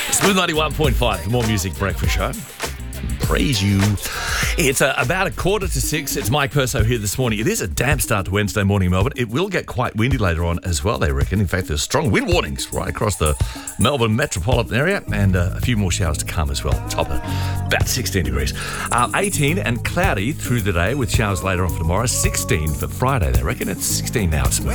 Smooth 91.5, the More Music Breakfast Show. Praise you. It's about 5:45. It's Mike Perso here this morning. It is a damp start to Wednesday morning in Melbourne. It will get quite windy later on as well, they reckon. In fact, there's strong wind warnings right across the Melbourne metropolitan area and a few more showers to come as well. Top of about 16 degrees. 18 and cloudy through the day with showers later on for tomorrow. 16 for Friday, they reckon. It's 16 now. It's